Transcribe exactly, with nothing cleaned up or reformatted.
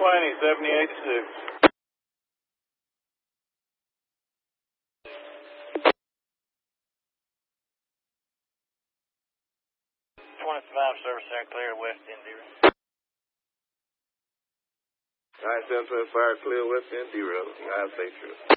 twenty, seventy-eight six. twenty-five, service center clear, west Indy. nine seven seven five, clear, west Indy, United States.